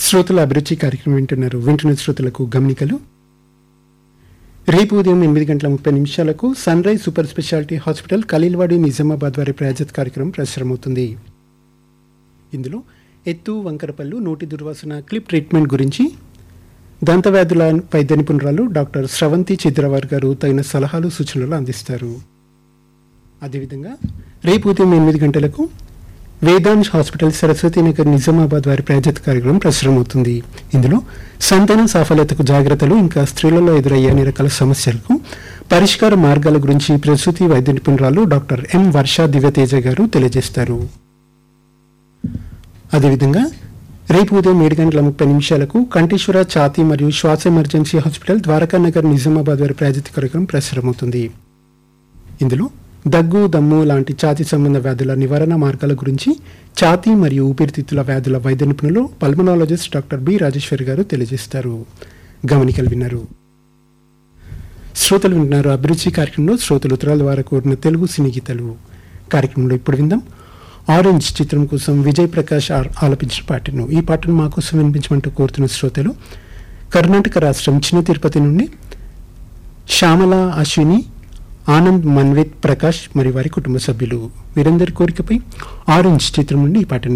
శ్రోతల అభిరుచి కార్యక్రమం వింటున్న శ్రోతలకు గమనికలు. రేపు ఉదయం 8:30 sun rise super speciality hospital Khaleelwadi Nizamabad వారి ప్రాయోజిత కార్యక్రమం ప్రసారమవుతుంది. ఇందులో ఎత్తు వంకరపల్లు నోటి దుర్వాసన క్లిప్ ట్రీట్మెంట్ గురించి దంతవ్యాధుల వైద్య నిపుణురాలు డాక్టర్ స్రవంతి చిద్రవార్ గారు తగిన సలహాలు సూచనలు అందిస్తారు. అదేవిధంగా రేపు ఉదయం 8 గంటలకు వేదాంశ్ హాస్పిటల్ సరస్వతి నగర్ నిజామాబాద్ వారి ప్రాయోజిత కార్యక్రమం ప్రసారమవుతుంది. ఇందులో సంతాన సాఫల్యతకు జాగ్రత్తలు, ఇంకా స్త్రీలలో ఎదురయ్యే అన్ని రకాల సమస్యలకు పరిష్కార మార్గాల గురించి ప్రసూతి వైద్య నిపుణురాలు డాక్టర్ ఎం వర్ష దివ్యతేజ గారు తెలియజేస్తారు. అదేవిధంగా రేపు ఉదయం 7:30 కంఠేశ్వర ఛాతీ మరియు శ్వాస ఎమర్జెన్సీ హాస్పిటల్ ద్వారకా నగర్ నిజామాబాద్ వారి ప్రాయోజిత కార్యక్రమం ప్రసారమవుతుంది. ఇందులో దగ్గు, దమ్ము లాంటి ఛాతీ సంబంధ వ్యాధుల నివారణ మార్గాల గురించి ఛాతీ మరియు ఊపిరితిత్తుల వ్యాధుల వైద్య నిపుణులు పల్మనాలజిస్ట్ డాక్టర్ బి రాజేశ్వరి గారు తెలియజేస్తారు. గమనికలు విన్నారు. శ్రోతలు వింటున్నారు అభిరుచి కార్యక్రమంలో శ్రోతలు ఉత్తరాల ద్వారా కోరిన తెలుగు సినీ గీతాలు కార్యక్రమంలో ఇప్పుడు విందాం. ఆరెంజ్ చిత్రం కోసం విజయ్ ప్రకాష్ ఆలపించిన పాటను ఈ పాటను మా కోసం వినిపించమంటూ కోరుతున్న శ్రోతలు కర్ణాటక రాష్ట్రం చిన్న తిరుపతి నుండి శ్యామల, అశ్విని, ఆనంద్, మన్విత్, ప్రకాష్ మరియు వారి కుటుంబ సభ్యులు వీరందరి కోరికపై ఆరెంజ్ చిత్రం నుండి ఈ పాటను